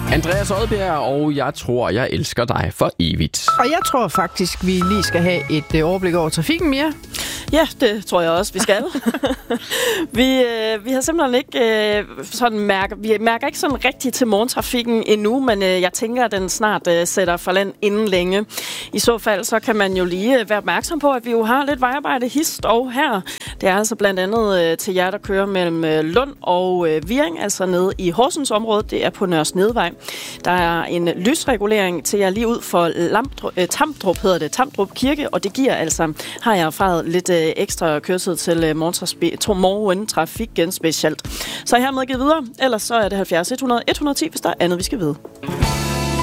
Andreas Odbjerg, og jeg tror, jeg elsker dig for evigt. Og jeg tror faktisk, vi lige skal have et overblik over trafikken, Mia. Ja, det tror jeg også, vi skal. Vi har simpelthen ikke vi mærker ikke sådan rigtigt til morgentrafikken endnu, men jeg tænker, at den snart sætter for land inden længe. I så fald, så kan man jo lige være opmærksom på, at vi jo har lidt vejarbejde hist og her. Det er altså blandt andet til jer, der kører mellem Lund og Viring, altså nede i Horsens område. Det er på Nørre Snedvej. Der er en lysregulering til jer lige ud for Tamdrup Kirke, og det giver altså, har jeg erfaret, lidt ekstra kørsel til morgentrafikken specielt. Så hermed givet videre, ellers så er det 70 100 110, hvis der er andet, vi skal vide.